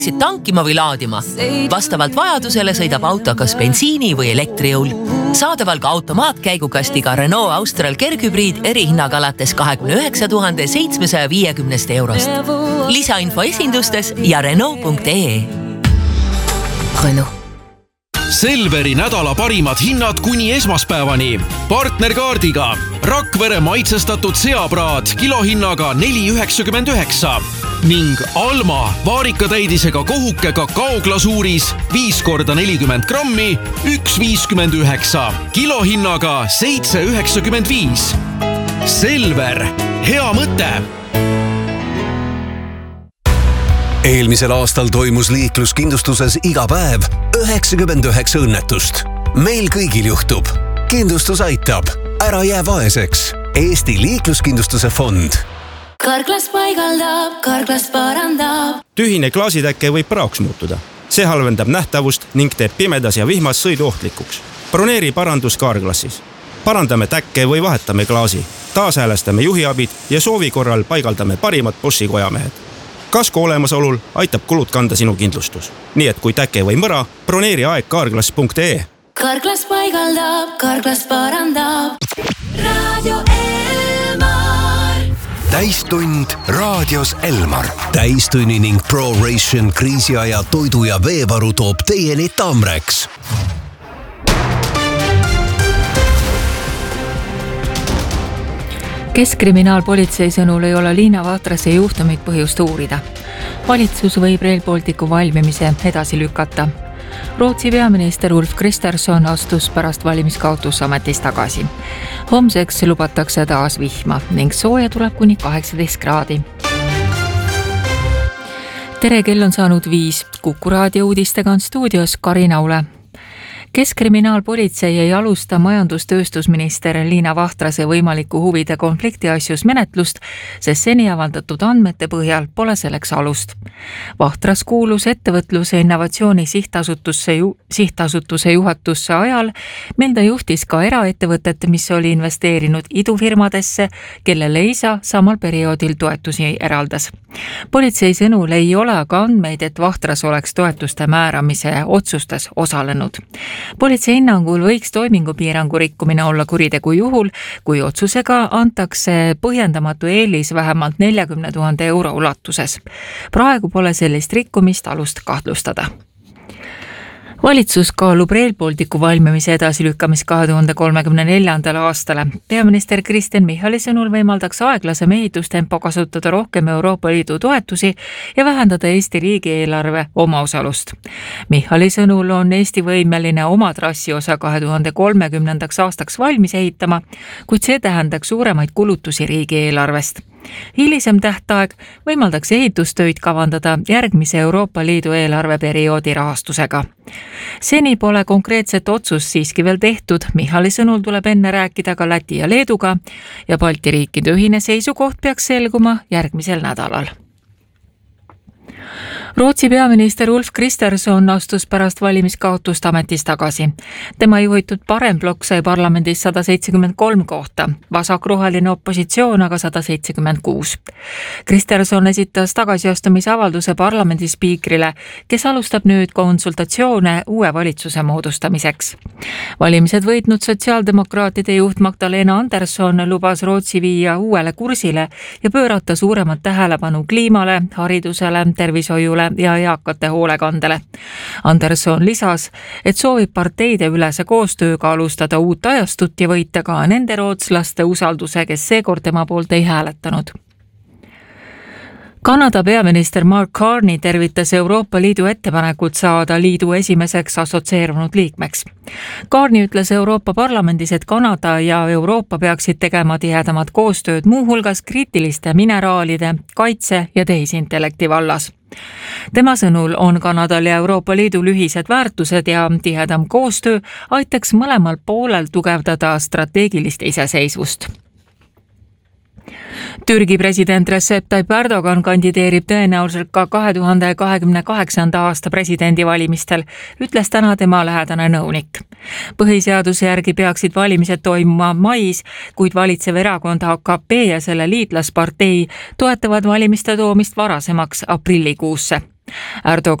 tankima või laadima. Vastavalt vajadusele sõidab auto kas bensiini või elektrijõul. Saadaval ka automaatkäigukastiga Renault Austral kerghübriid erihinnaga alates 29 750 eurost. Lisainfo esindustes ja Renault.ee. Renault. Selveri nädala parimad hinnad kuni esmaspäevani. Partnerkaardiga Rakvere maitsestatud seapraad kilohinnaga 4,99 ning Alma vaarikatäidisega kohuke kakaoglasuuris 5x40 grammi 1,59 kilohinnaga 7,95. Selver, hea mõte! Eelmisel aastal toimus liikluskindlustuses iga päev 99 õnnetust. Meil kõigil juhtub. Kindlustus aitab. Ära jää vaeseks. Eesti liikluskindlustuse fond. Karklas paigaldab, Karklas parandab. Tühine klaasitäkke võib praoks muutuda. See halvendab nähtavust ning teeb pimedas ja vihmas sõidu ohtlikuks. Broneeri parandus Karklassis. Parandame täkke või vahetame klaasi. Taashäälestame juhiabid ja soovi korral paigaldame parimad Boschi kojamehed. Kasko olemasolul aitab kulud kanda sinu kindlustus. Nii et kui täke või mõra, broneeri aeg karklas.ee. Karklas paigaldab, Karklas parandab. Radio Elmar. Täistund raadios Elmar. Täistunni ning ProRation kriisiaja toidu ja veevaru toob teieni Tamreks. Keskkriminaalpolitsei sõnul ei ole Liina Vahtrase juhtumit põhjust uurida. Valitsus võib Rail Balticu valmimise edasi lükata. Rootsi peaminister Ulf Kristersson astus pärast valimiskaotusametist tagasi. Homseks lubatakse taas vihma ning sooja tuleb kuni 18 kraadi. Tere, kell on saanud 5. Kuku raadio uudistega on stuudios Karin Aule. Keskkriminaalpolitsei ei alusta majandustööstusminister Liina Vahtrase võimaliku huvide konflikti asjus menetlust, sest seni avaldatud andmete põhjal pole selleks alust. Vahtras kuulus ettevõtluse innovatsiooni sihtasutuse juhatusse ajal, mil ta juhtis ka eraettevõtet, mis oli investeerinud idufirmadesse, kellele ei saa samal perioodil toetusi eraldas. Politsei sõnul ei ole aga andmeid, et Vahtras oleks toetuste määramise otsustes osalenud. Politsei hinnangul võiks toimingupiirangu rikkumine olla kuritegu juhul, kui otsusega antakse põhjendamatu eelis vähemalt 40 000 euro ulatuses. Praegu pole sellist rikkumist alust kahtlustada. Valitsus kaalub Rail Balticu valmimise edasilükkamist 2034. aastale. Peaminister Kristen Michali sõnul võimaldaks aeglasem ehitustempo kasutada rohkem Euroopa Liidu toetusi ja vähendada Eesti riigieelarve omaosalust. Michali sõnul on Eesti võimeline oma trassiosa 2030. aastaks valmis ehitama, kuid see tähendaks suuremaid kulutusi riigieelarvest. Hilisem tähtaeg võimaldaks ehitustöid kavandada järgmise Euroopa Liidu eelarveperioodi rahastusega. Seni pole konkreetset otsust siiski veel tehtud. Michali sõnul tuleb enne rääkida ka Läti ja Leeduga ja Balti riikide ühine seisukoht peaks selguma järgmisel nädalal. Rootsi peaminister Ulf Kristersson astus pärast valimiskaotust ametist tagasi. Tema juhitud paremblokk sai parlamendis 173 kohta, vasakroheline opositsioon aga 176. Kristersson esitas tagasiastumise avalduse parlamendi spiikrile, kes alustab nüüd konsultatsioone uue valitsuse moodustamiseks. Valimised võitnud sotsiaaldemokraatide juht Magdalena Andersson lubas Rootsi viia uuele kursile ja pöörata suuremat tähelepanu kliimale, haridusele, tervishoiule ja eakate hoolekandele. Andersson lisas, et soovib parteide ülese koostööga alustada uut ajastut ja võita ka nende rootslaste usalduse, kes seekord tema poolt ei hääletanud. Kanada peaminister Mark Carney tervitas Euroopa Liidu ettepanekut saada liidu esimeseks assotsieerunud liikmeks. Carney ütles Euroopa Parlamendis, et Kanada ja Euroopa peaksid tegema tihedamat koostööd muuhulgas kriitiliste mineraalide, kaitse ja tehisintellekti vallas. Tema sõnul on Kanadal ja Euroopa Liidul ühised väärtused ja tihedam koostöö aitaks mõlemal poolel tugevdada strateegilist iseseisvust. Türgi president Recep Tayyip Erdogan kandideerib tõenäoliselt ka 2028. aasta presidendivalimistel, ütles täna tema lähedane nõunik. Põhiseaduse järgi peaksid valimised toimuma mais, kuid valitsev erakond AKP ja selle liitlaspartei toetavad valimiste toomist varasemaks aprillikuusse. Erdogan